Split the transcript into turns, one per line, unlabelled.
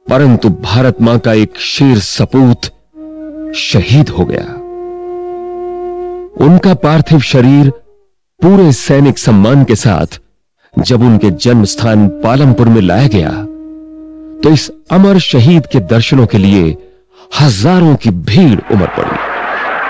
परंतु भारत मां का एक शेर सपूत शहीद हो गया। उनका पार्थिव शरीर पूरे सैनिक सम्मान के साथ जब उनके जन्म स्थान पालमपुर में लाया गया तो इस अमर शहीद के दर्शनों के लिए हजारों की भीड़ उमड़ पड़ी।